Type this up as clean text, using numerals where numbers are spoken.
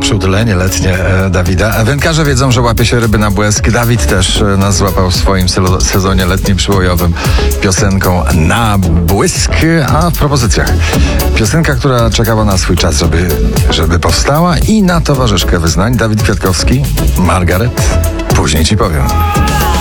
Przytulenie letnie Dawida. Wędkarze wiedzą, że łapie się ryby na błysk. Dawid też nas złapał w swoim sezonie letnim przyłojowym piosenką Na błysk. A w propozycjach piosenka, która czekała na swój czas, żeby powstała, i na towarzyszkę wyznań Dawid Kwiatkowski, Margaret. Później ci powiem.